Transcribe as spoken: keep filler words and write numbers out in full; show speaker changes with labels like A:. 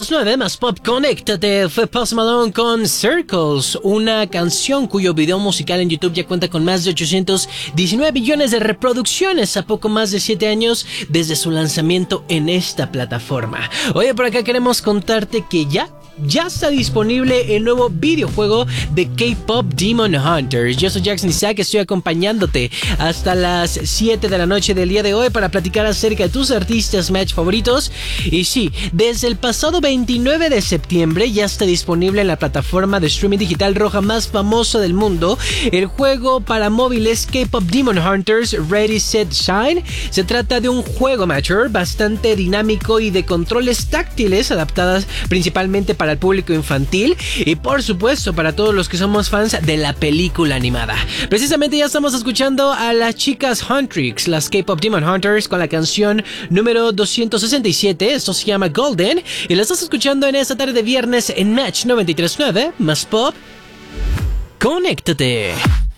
A: tres nueve más Pop, conéctate. Fue Post Malone con Circles, una canción cuyo video musical en YouTube ya cuenta con más de ochocientos diecinueve millones de reproducciones a poco más de siete años desde su lanzamiento en esta plataforma. Oye, por acá queremos contarte que ya Ya está disponible el nuevo videojuego de K-Pop Demon Hunters. Yo soy Jackson Isaac, estoy acompañándote hasta las siete de la noche del día de hoy para platicar acerca de tus artistas match favoritos. Y sí, desde el pasado veintinueve de septiembre ya está disponible en la plataforma de streaming digital roja más famosa del mundo el juego para móviles K-Pop Demon Hunters Ready, Set, Shine. Se trata de un juego matcher bastante dinámico y de controles táctiles adaptadas principalmente para el público infantil y por supuesto para todos los que somos fans de la película animada. Precisamente ya estamos escuchando a las chicas Huntrix, las K-Pop Demon Hunters, con la canción número doscientos sesenta y siete. Esto se llama Golden y la estás escuchando en esta tarde de viernes en Match noventa y tres punto nueve más Pop. Conéctate.